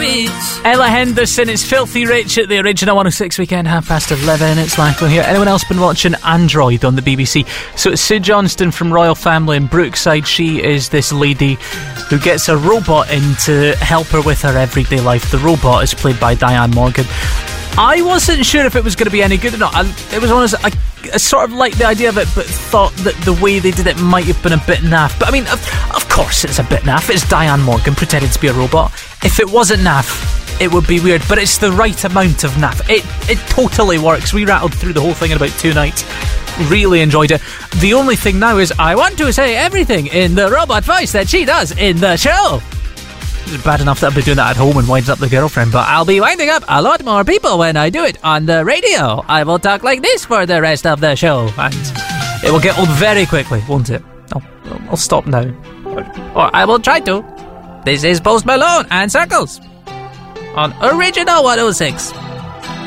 Ella Henderson is Filthy Rich at the original 106 weekend, 11:30. It's Lachlan here. Anyone else been watching Android on the BBC? So it's Sue Johnston from Royal Family in Brookside. She is this lady who gets a robot in to help her with her everyday life. The robot is played by Diane Morgan. I wasn't sure if it was going to be any good or not. It was honest. I sort of liked the idea of it, but thought that the way they did it might have been a bit naff. But I mean, of course it's a bit naff. It's Diane Morgan pretending to be a robot. If it wasn't naff, it would be weird. But it's the right amount of naff. It totally works. We rattled through the whole thing in about 2 nights. Really enjoyed it. The only thing now is I want to say everything in the robot voice that she does in the show. It's bad enough that I'll be doing that at home and winding up the girlfriend, but I'll be winding up a lot more people when I do it on the radio. I will talk like this for the rest of the show, and it will get old very quickly, won't it? I'll stop now. Or I will try to. This is Post Malone and Circles on Original 106.